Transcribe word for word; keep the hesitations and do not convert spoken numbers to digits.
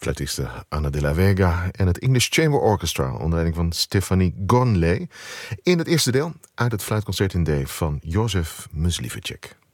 fluitiste Ana de la Vega en het English Chamber Orchestra onder leiding van Stefanie Gonley in het eerste deel uit het fluitconcert in D van Josef Mysliveček.